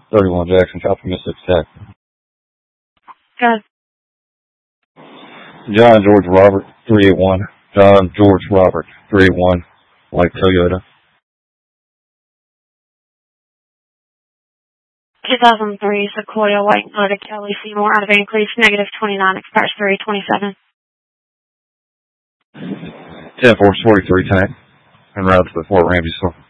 31 Jackson, copy Mississippi Tech. Good. John George Robert, 381. John George Robert, 381. Like Toyota. 2003 Sequoia White Motor Kelly Seymour out of Increase, negative 29, expires 327. 10-4, 43 tank. En route to the Fort Ramsey store.